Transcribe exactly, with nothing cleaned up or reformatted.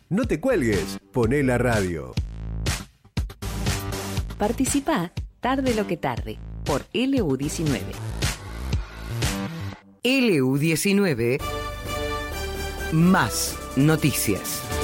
No te cuelgues, poné la radio. Participá tarde lo que tarde por L U diecinueve. L U diecinueve más noticias.